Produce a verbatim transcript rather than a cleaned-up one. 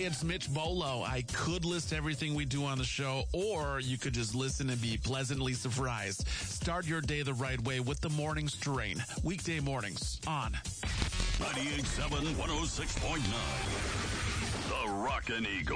Hey, it's Mitch Bolo. I could list everything we do on the show, or you could just listen and be pleasantly surprised. Start your day the right way with the Morning Strain. Weekday mornings on ninety-eight point seven, one oh six point nine. The Rockin' Eagle.